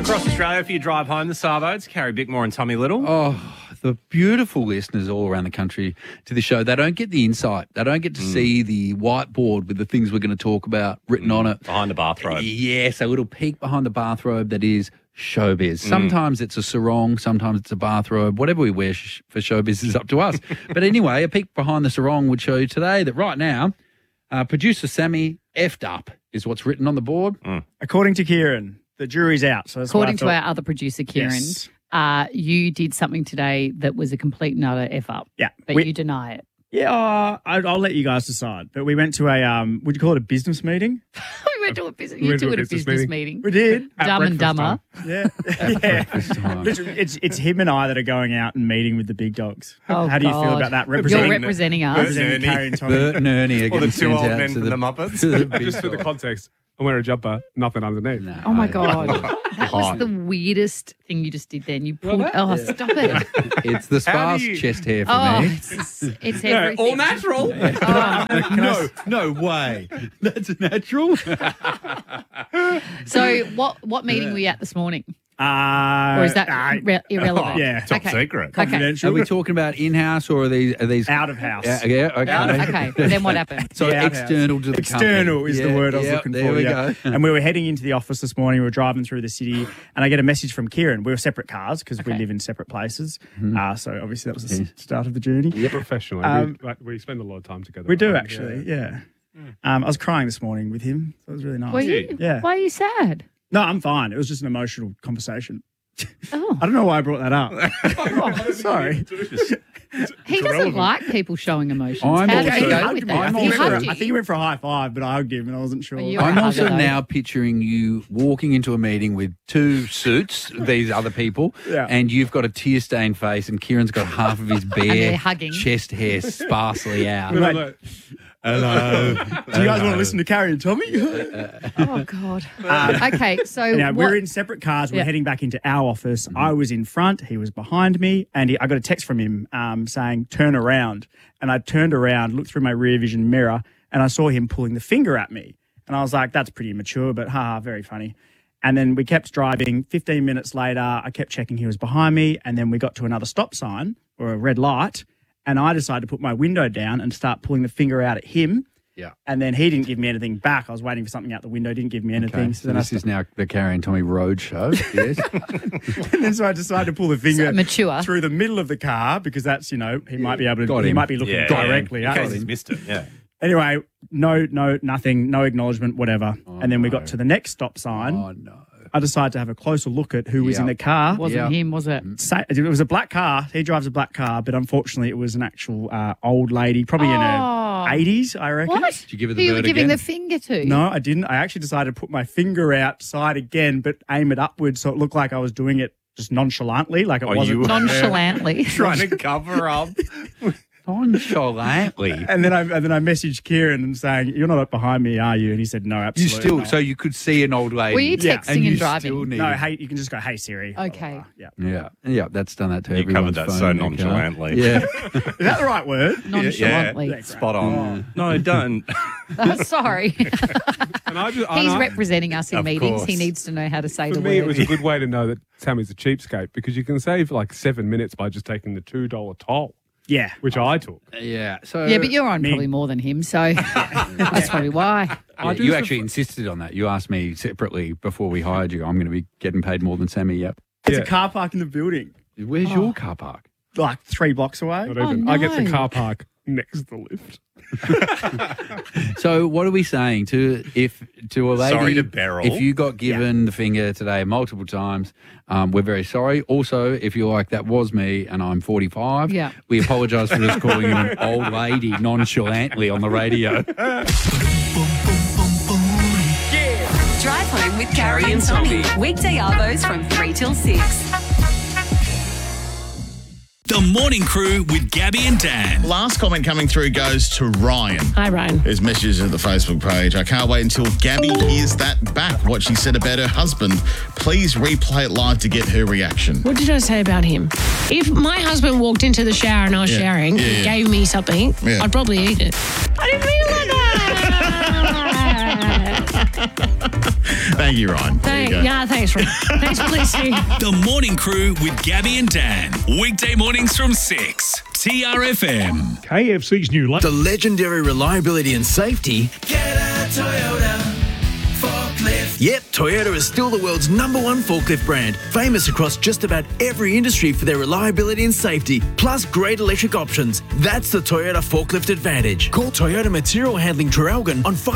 Across Australia for your drive home, the Savo, Carrie Bickmore and Tommy Little. Oh, the beautiful listeners all around the country to the show. They don't get the insight. They don't get to see the whiteboard with the things we're going to talk about written on it. Behind the bathrobe. Yes, a little peek behind the bathrobe that is showbiz. Sometimes it's a sarong, sometimes it's a bathrobe. Whatever we wear for showbiz is up to us. But anyway, a peek behind the sarong would show you today that right now, producer Sammy effed up is what's written on the board. According to Kieran, the jury's out. So that's According what to I our thought. other producer, Kieran, Yes. you did something today that was a complete and utter F up. Yeah. But you deny it. Yeah, I'll let you guys decide. But we went to a, would you call it a business meeting? We went to a business, you two at a business meeting. We did. Dumb and Dumber. Yeah. yeah. Literally, it's him and I that are going out and meeting with the big dogs. Oh, How do you feel God. about that? You're representing us. representing Carrie and Tommy. Bert and Ernie are Or the getting two sent old out men to from the Muppets. to the big Just for the dog. context, I'm wearing a jumper, nothing underneath. No. Oh, my God. That was the weirdest thing you just did then. You pulled, stop it. It's the How do sparse you- chest hair for Oh, me. it's everything. All natural. No way. That's natural. So what meeting were you at this morning? Or Or is that irrelevant? yeah. Top secret. confidential? Are we talking about in-house or are these Out of house. Yeah, okay. Okay, then what happened? So Yeah, external to the External company. is the word I was looking there for. we yeah. go. And we were heading into the office this morning. We were driving through the city, and I get a message from Kieran. We were separate cars because we Okay. live in separate places. So obviously that was the start of the journey. Professionally, we spend a lot of time together. We do right? actually, yeah. I was crying this morning with him. So it was really nice. Were you? Yeah. Why are you sad? No, I'm fine. It was just an emotional conversation. Oh, I don't know why I brought that up. Sorry. he doesn't like people showing emotions. I'm How did also- you go Hugged with me. that? I He think hugged he you. went for a high five, but I hugged him and I wasn't sure. You- I'm also Hugger, though. now picturing you walking into a meeting with two suits, these other people, Yeah. and you've got a tear-stained face and Kieran's got half of his bare they're hugging. chest hair sparsely out. Right. Hello. Do you guys want to listen to Carrie and Tommy? Oh, God. Okay, so Anyhow, what? we're in separate cars. We're Yeah. heading back into our office. I was in front. He was behind me. And I got a text from him saying, turn around. And I turned around, looked through my rear vision mirror, and I saw him pulling the finger at me. And I was like, that's pretty immature, but very funny. And then we kept driving. 15 minutes later, I kept checking he was behind me. And then we got to another stop sign or a red light. And I decided to put my window down and start pulling the finger out at him. Yeah. And then he didn't give me anything back. I was waiting for something out the window, didn't give me anything. Okay, so this is now the Carrie and Tommy Road Show. Yes. And then so I decided to pull the finger So mature. through the middle of the car because that's, he might be able to, Got he him. might be looking directly in at case him. he's missed it. Yeah. Anyway, nothing, no acknowledgement, whatever. And then we got no. to the next stop sign. Oh, no. I decided to have a closer look at who was in Yeah. the car. Wasn't Yeah. him, was it? It was a black car. He drives a black car, but unfortunately it was an actual old lady, probably in her 80s, I reckon. What? Did you give her Who the you were bird giving again? the finger to? No, I didn't. I actually decided to put my finger outside again, but aim it upwards so it looked like I was doing it just nonchalantly, like it Oh, wasn't. you were Nonchalantly. trying to cover up. Nonchalantly. And then I messaged Kieran and saying, "You're not up behind me, are you?" And he said, "No, You absolutely still, not." so you could see an old lady. Were you Yeah. texting and and, you driving? still need. No, hey, you can just go, "Hey Siri." Okay. Yeah. Yeah, that's done that to You everyone's covered that phone so in their car. nonchalantly. Yeah. Is that the right word? Nonchalantly. Yeah. Spot on. No, don't. Sorry. And I just, He's representing us in Of meetings. course. He needs to know how to say for the me, it word. was a good way to know that Tammy's a cheapskate because you can save like 7 minutes by just taking the $2 toll, Yeah. which I took. Yeah. So Yeah, but you're on Me. probably more than him, so that's probably why. Yeah, you actually insisted on that. You asked me separately before we hired you. I'm going to be getting paid more than Sammy. Yep. It's Yeah. a car park in the building, Where's your car park? like 3 blocks away. Not even. Oh, I get the no. car park next to the lift. So what are we saying to a lady? Sorry to Beryl. If you got given the finger today multiple times, we're very sorry. Also, if you're like, that was me and I'm 45, Yeah. we apologise for just calling you an old lady nonchalantly on the radio. Drive home with Carrie and Tommy. Weekday arvos from 3 till 6. The Morning Crew with Gabby and Dan. Last comment coming through goes to Ryan. Hi, Ryan. His messages at the Facebook page. I can't wait until Gabby hears that back, what she said about her husband. Please replay it live to get her reaction. What did I say about him? If my husband walked into the shower and I was showering and gave me something, I'd probably eat it. I didn't mean it like that. Thank you, Ryan. There you go. Yeah, thanks, Rick. Thanks for listening. The Morning Crew with Gabby and Dan. Weekday mornings from 6. TRFM. KFC's new The legendary reliability and safety. Get a Toyota forklift. Yep, Toyota is still the world's #1 forklift brand, famous across just about every industry for their reliability and safety, plus great electric options. That's the Toyota Forklift Advantage. Call Toyota Material Handling Traralgon on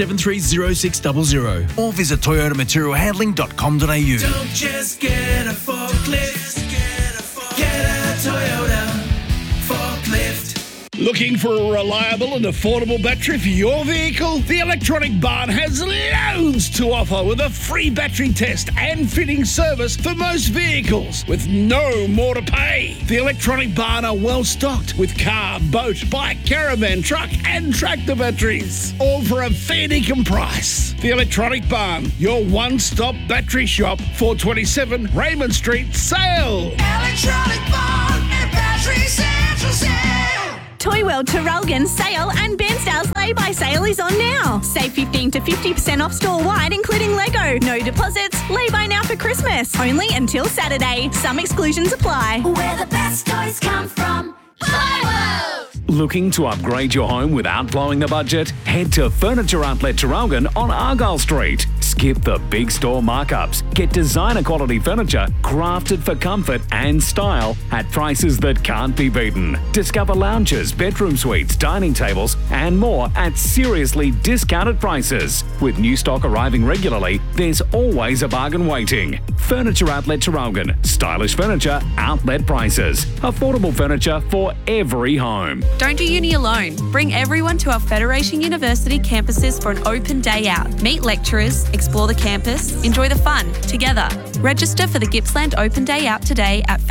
51730600 or visit toyotamaterialhandling.com.au. Don't just get a forklift. Get a Toyota forklift. Looking for a reliable and affordable battery for your vehicle? The Electronic Barn has loads to offer with a free battery test and fitting service for most vehicles with no more to pay. The Electronic Barn are well stocked with car, boat, bike, caravan, truck and tractor batteries, all for a fair dinkum price. The Electronic Barn, your one-stop battery shop, 427 Raymond Street, Sale. Electronic Barn and Battery Central Sale. Toy World Traralgon sale and Bairnsdale's lay-by sale is on now. Save 15 to 50% off store-wide, including Lego. No deposits. Lay-by now for Christmas. Only until Saturday. Some exclusions apply. Where the best toys come from. Toy World. Looking to upgrade your home without blowing the budget? Head to Furniture Outlet Traralgon on Argyle Street. Skip the big store markups. Get designer quality furniture crafted for comfort and style at prices that can't be beaten. Discover lounges, bedroom suites, dining tables, and more at seriously discounted prices. With new stock arriving regularly, there's always a bargain waiting. Furniture Outlet Traralgon. Stylish furniture, outlet prices. Affordable furniture for every home. Don't do uni alone. Bring everyone to our Federation University campuses for an open day out. Meet lecturers, explore the campus, enjoy the fun together. Register for the Gippsland Open Day Out today at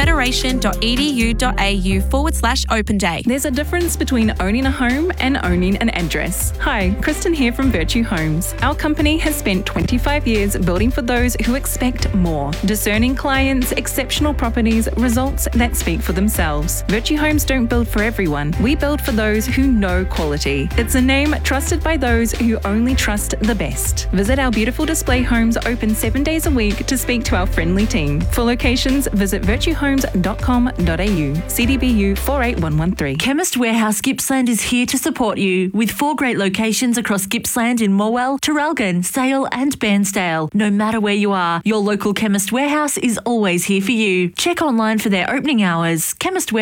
federation.edu.au/open day. There's a difference between owning a home and owning an address. Hi, Kristen here from Virtue Homes. Our company has spent 25 years building for those who expect more. Discerning clients, exceptional properties, results that speak for themselves. Virtue Homes don't build for everyone. We build for those who know quality. It's a name trusted by those who only trust the best. Visit our beautiful display homes open 7 days a week to speak to our friendly team. For locations, visit virtuehomes.com.au. CDBU 48113. Chemist Warehouse Gippsland is here to support you with 4 great locations across Gippsland in Morwell, Traralgon, Sale and Bairnsdale. No matter where you are, your local Chemist Warehouse is always here for you. Check online for their opening hours.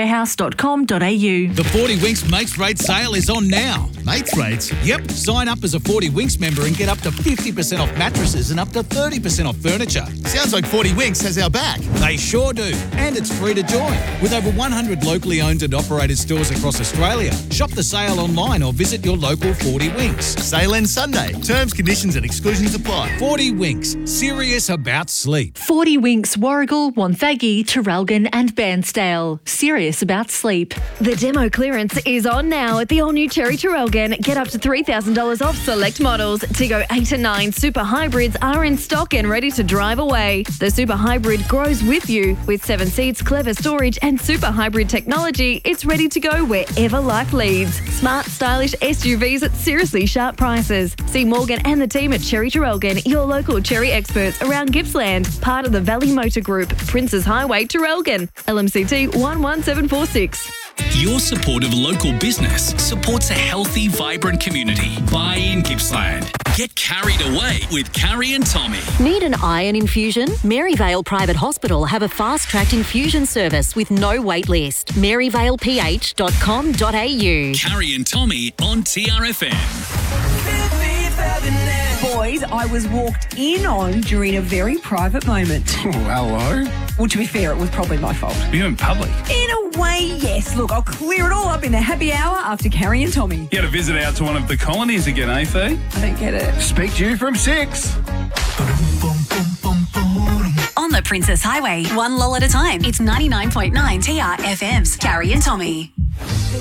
chemistwarehouse.com.au. The 40 Winks Mates Rate sale is on now. Mates Rates? Yep. Sign up as a 40 Winks member and get up to 50% off mattresses and up to 30% off furniture. Sounds like 40 Winks has our back. They sure do. And it's free to join. With over 100 locally owned and operated stores across Australia. Shop the sale online or visit your local 40 Winks. Sale ends Sunday. Terms, conditions and exclusions apply. 40 Winks. Serious about sleep. 40 Winks, Warragul, Wonthaggi, Traralgon and Bairnsdale. Serious about sleep. The demo clearance is on now at the all-new Cherry Traralgon. Get up to $3,000 off select models. Tiggo 8 and 9 Super Hybrids are in stock and ready to drive away. The Super Hybrid grows with you. With 7 seats, clever storage and Super Hybrid technology, it's ready to go wherever life leads. Smart, stylish SUVs at seriously sharp prices. See Morgan and the team at Cherry Traralgon, your local Cherry experts around Gippsland. Part of the Valley Motor Group, Princes Highway, Traralgon. LMCT 11746. Your support of local business supports a healthy, vibrant community. Buy in Gippsland. Get carried away with Carrie and Tommy. Need an iron infusion? Maryvale Private Hospital have a fast-tracked infusion service with no wait list. maryvaleph.com.au. Carrie and Tommy on TRFM. Boys, I was walked in on during a very private moment. Oh, hello? Well, to be fair, it was probably my fault. You're in public? In a way, yes. Look, I'll clear it all up in the happy hour after Carrie and Tommy. You had to visit out to one of the colonies again, eh, Fee? I don't get it. Speak to you from 6. On the Princess Highway, one lull at a time. It's 99.9 TRFM's Carrie and Tommy.